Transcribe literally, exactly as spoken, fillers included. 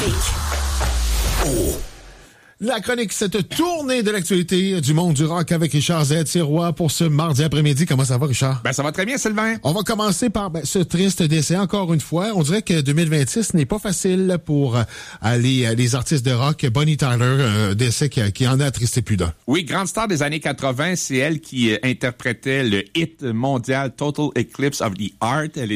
Oh. La chronique, cette tournée de l'actualité du monde du rock avec Richard Z. Sirois pour ce mardi après-midi. Comment ça va, Richard? Ben, ça va très bien, Sylvain. On va commencer par ben, ce triste décès, encore une fois. On dirait que deux mille vingt-six n'est pas facile pour euh, les, les artistes de rock. Bonnie Tyler, euh, décès qui, qui en a attristé plus d'un. Oui, grande star des années quatre-vingt, c'est elle qui euh, interprétait le hit mondial Total Eclipse of the Heart. Elle